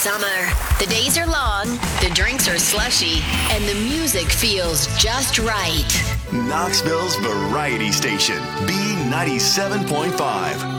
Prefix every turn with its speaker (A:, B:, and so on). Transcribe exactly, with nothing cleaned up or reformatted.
A: summer. The days are long, the drinks are slushy, and the music feels just right.
B: Knoxville's Variety Station, B ninety-seven point five.